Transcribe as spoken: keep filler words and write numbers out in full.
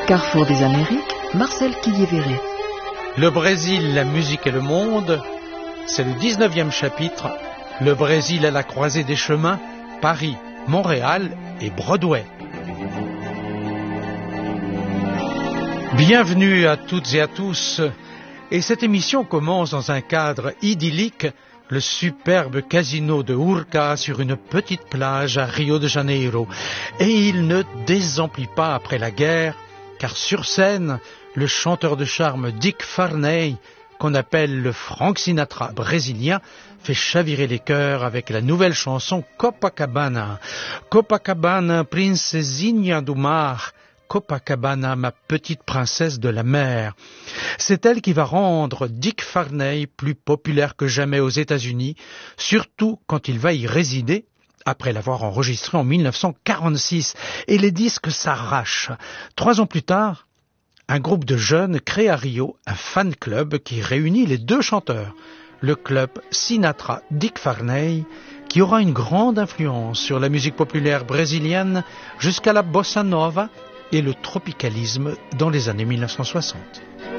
Carrefour des Amériques, Marcel Quillier-Verret. Le Brésil, la musique et le monde, c'est le dix-neuvième chapitre. Le Brésil à la croisée des chemins, Paris, Montréal et Broadway. Bienvenue à toutes et à tous. Et cette émission commence dans un cadre idyllique, le superbe casino de Urca sur une petite plage à Rio de Janeiro. Et il ne désemplit pas après la guerre, car sur scène, le chanteur de charme Dick Varney, qu'on appelle le Frank Sinatra brésilien, fait chavirer les cœurs avec la nouvelle chanson Copacabana. Copacabana, princesinha do mar. Copacabana, ma petite princesse de la mer. C'est elle qui va rendre Dick Varney plus populaire que jamais aux États-Unis, surtout quand il va y résider, après l'avoir enregistré en mille neuf cent quarante-six. Et les disques s'arrachent. Trois ans plus tard, un groupe de jeunes crée à Rio un fan club qui réunit les deux chanteurs. Le club Sinatra-Dick Varney, qui aura une grande influence sur la musique populaire brésilienne jusqu'à la bossa nova et le tropicalisme dans les années mille neuf cent soixante.